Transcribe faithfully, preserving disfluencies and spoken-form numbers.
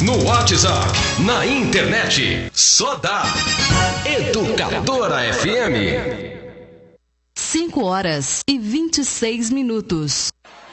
no WhatsApp, na internet. Só dá Educadora F M. cinco horas e vinte e seis minutos.